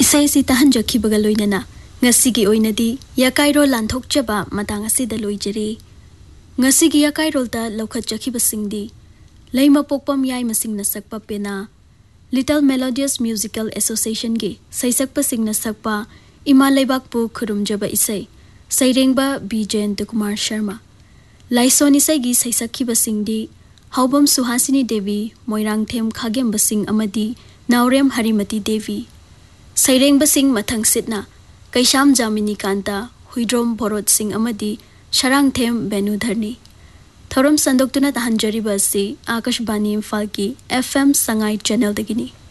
Isai si tahan jaki bagaloy na ngasigi oinadi yakairo lanthokchaba matang asida loijari. Ngasigi yakairo ta lokhat jaki basingdi leima pokpam yai masing na sakpa pena Little Melodious Musical Association gi saisakpa singna sakpa ima leibak pu khurumjaba isai sairengba B Jayant Kumar Sharma Laison isai gi saisakhi basingdi Haubam Suhasini Devi Moirangthem Khagem basing amadi Naurem Harimati Devi Saireng basing mathang sitna Kaisham Jamini Kanta Huidrom Borot Singh amadi Sharangthem Benudharni Thorom Sandoktuna Tahanjari Basi Akashbani Imphal ki FM Sangai channel dagini